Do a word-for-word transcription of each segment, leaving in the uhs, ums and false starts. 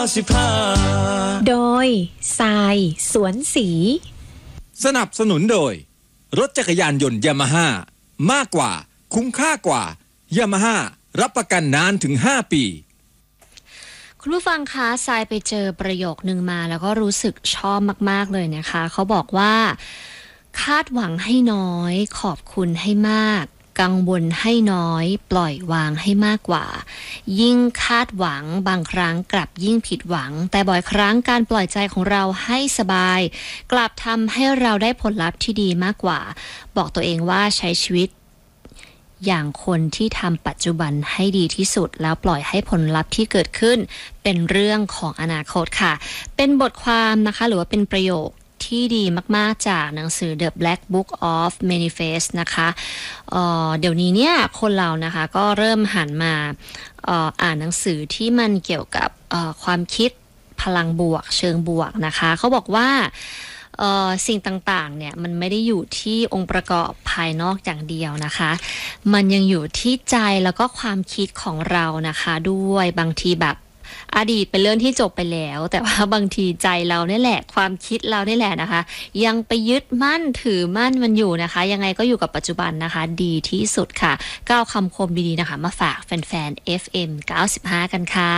โดยทรายสวนสีสนับสนุนโดยรถจักรยานยนต์ยามาฮ่ามากกว่าคุ้มค่ากว่ายามาฮ่ารับประกันนานถึงห้าปีคุณผู้ฟังคะทรายไปเจอประโยคนึงมาแล้วก็รู้สึกชอบมากๆเลยนะคะเขาบอกว่าคาดหวังให้น้อยขอบคุณให้มากกังวลให้น้อยปล่อยวางให้มากกว่ายิ่งคาดหวังบางครั้งกลับยิ่งผิดหวังแต่บ่อยครั้งการปล่อยใจของเราให้สบายกลับทำให้เราได้ผลลัพธ์ที่ดีมากกว่าบอกตัวเองว่าใช้ชีวิตอย่างคนที่ทำปัจจุบันให้ดีที่สุดแล้วปล่อยให้ผลลัพธ์ที่เกิดขึ้นเป็นเรื่องของอนาคตค่ะเป็นบทความนะคะหรือว่าเป็นประโยคที่ดีมากๆจากหนังสือ The Black Book of Manifest นะคะเอ่อเดี๋ยวนี้เนี่ยคนเรานะคะก็เริ่มหันมาเอ่ออ่านหนังสือที่มันเกี่ยวกับเอ่อความคิดพลังบวกเชิงบวกนะคะเขาบอกว่าเอ่อสิ่งต่างๆเนี่ยมันไม่ได้อยู่ที่องค์ประกอบภายนอกอย่างเดียวนะคะมันยังอยู่ที่ใจแล้วก็ความคิดของเรานะคะด้วยบางทีแบบอดีตเป็นเรื่องที่จบไปแล้วแต่ว่าบางทีใจเราเนี่ยแหละความคิดเราเนี่ยแหละนะคะยังไปยึดมั่นถือมั่นมันอยู่นะคะยังไงก็อยู่กับปัจจุบันนะคะดีที่สุดค่ะก้าวคำคมดีๆนะคะมาฝากแฟนๆ เอฟ เอ็ม เก้าสิบห้ากันค่ะ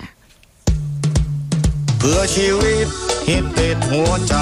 เพื่อชีวิตฮิตติดหัวใจ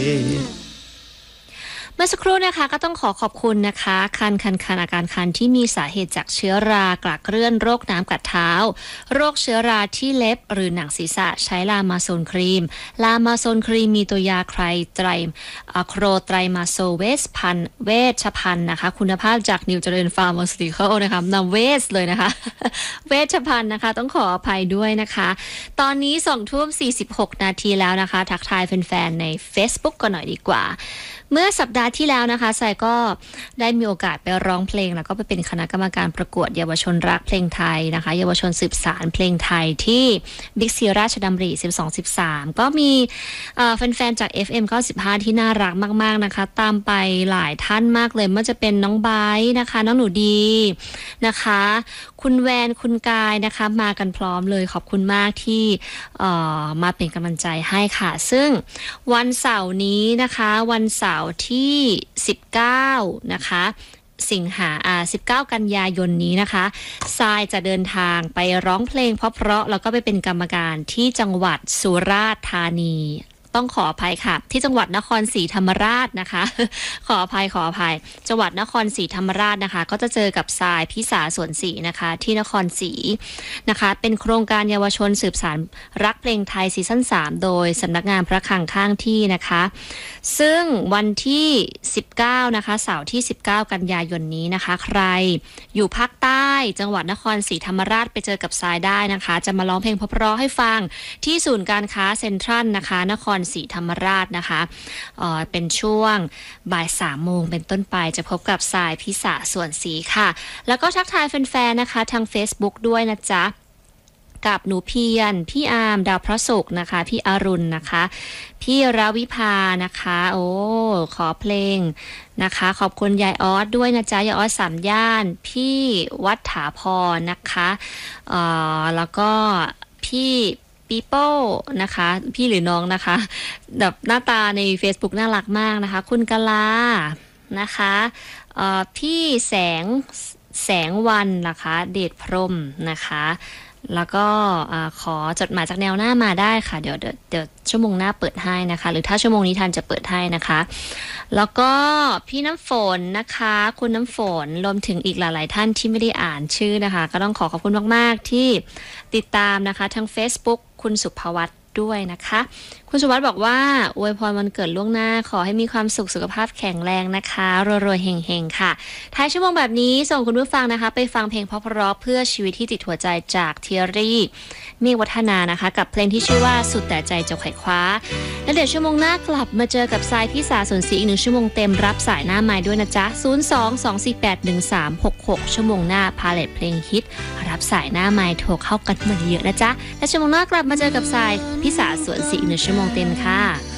เมื่อสักครู่นะคะก็ต้องขอขอบคุณนะคะคันคันคันอาการคันที่มีสาเหตุจากเชื้อรากระเกลื่อนโรคน้ำกัดเท้าโรคเชื้อราที่เล็บหรือหนังศีรษะใช้ลามาโซนครีมลามาโซนครีมมีตัวยาไครไตรโครไตรมาโซเวชพันเวชพันนะคะคุณภาพจากนิวเจริญฟาร์มาสติคอลนะคะนำเวชเลยนะคะเวชพันนะคะต้องขออภัยด้วยนะคะตอนนี้สองทุ่มสี่สิบหกนาทีแล้วนะคะทักทายแฟนๆใน Facebook กันหน่อยดีกว่าเมื่อสัปดาห์ที่แล้วนะคะทรายก็ได้มีโอกาสไปร้องเพลงแล้วก็ไปเป็นคณะกรรมการประกวดเยาวชนรักเพลงไทยนะคะเยาวชนสืบสานเพลงไทยที่บิ๊กซีราชดำริสิบสอง สิบสามก็มีแฟนๆจาก เอฟ เอ็ม เก้าสิบห้าที่น่ารักมากๆนะคะตามไปหลายท่านมากเลยไม่ว่าจะเป็นน้องไบร์ทนะคะน้องหนูดีนะคะคุณแวนคุณกายนะคะมากันพร้อมเลยขอบคุณมากที่มาเป็นกำลังใจให้ค่ะซึ่งวันเสาร์นี้นะคะวันเสาร์ที่สิบเก้านะคะสิงหาอ่าสิบเก้ากันยายนนี้นะคะทรายจะเดินทางไปร้องเพลงเพราะๆแล้วก็ไปเป็นกรรมการที่จังหวัดสุราษฎร์ธานีต้องขออภัยค่ะที่จังหวัดนครศรีธรรมราชนะคะขออภัยขออภัยจังหวัดนครศรีธรรมราชนะคะก็จะเจอกับทรายพิสาสวนศรีนะคะที่นครศรีนะคะเป็นโครงการเยาวชนสืบสานรักเพลงไทยซีซั่นสามโดยสำนักงานพระคลังข้างที่นะคะซึ่งวันที่สิบเก้านะคะเสาร์ที่สิบเก้ากันยายนนี้นะคะใครอยู่ภาคใต้จังหวัดนครศรีธรรมราชไปเจอกับทรายได้นะคะจะมาร้องเพลงเพราะๆให้ฟังที่ศูนย์การค้าเซ็นทรัลนะคะนครศรีธรรมราชนะคะเอ่อเป็นช่วงบ่ายสามโมงเป็นต้นไปจะพบกับทรายพิสาสวนศรีค่ะแล้วก็ทักทายแฟนๆนะคะทาง Facebook ด้วยนะจ๊ะกับหนูเพียรพี่อาร์มดาวพระศุกร์นะคะพี่อรุณนะคะพี่ราวิภานะคะโอ้ขอเพลงนะคะขอบคุณยายออสด้วยนะจ๊ะยายออสสามย่านพี่วัฒาพรนะคะเอ่อแล้วก็พี่ปีโป้นะคะพี่หรือน้องนะคะแบบหน้าตาใน Facebook น่ารักมากนะคะคุณกลานะคะเอ่อพี่แสงแสงวันนะคะเดชพรหมนะคะแล้วก็ขอจดหมายจากแนวหน้ามาได้ค่ะเดี๋ยวเดี๋ยวเดี๋ยวชั่วโมงหน้าเปิดให้นะคะหรือถ้าชั่วโมงนี้ทันจะเปิดให้นะคะแล้วก็พี่น้ำฝนนะคะคุณน้ำฝนรวมถึงอีกหลายๆท่านที่ไม่ได้อ่านชื่อนะคะก็ต้องขอขอบคุณมากๆที่ติดตามนะคะทาง Facebook คุณสุภวัฒน์ด้วยนะคะคุณสุวัสดิ์บอกว่าอวยพรวันเกิดล่วงหน้าขอให้มีความสุขสุขภาพแข็งแรงนะคะรวยๆเฮงๆค่ะท้ายชั่วโมงแบบนี้ส่งคุณผู้ฟังนะคะไปฟังเพลงเพราะๆเพื่อชีวิตที่ติดหัวใจจากเทียรี่เมฆวัฒนานะคะกับเพลงที่ชื่อว่าสุดแต่ใจจะไขว่คว้าแล้วเดี๋ยวชั่วโมงหน้ากลับมาเจอกับทรายพิสาสวนศรีอีกหนึ่งชั่วโมงเต็มรับสายหน้าไมค์ด้วยนะจ๊ะศูนย์ สอง สอง สี่ แปด หนึ่ง สาม หก หกชั่วโมงหน้าพาเลทเพลงฮิตรับสายหน้าไมค์โทรเข้ากันมาเยอะนะจ๊ะและชั่วโมงหน้ากลับมาเจอกับทรายพิสาสวนศรีอีกหนึ่งชั่วโมงเต็มค่ะ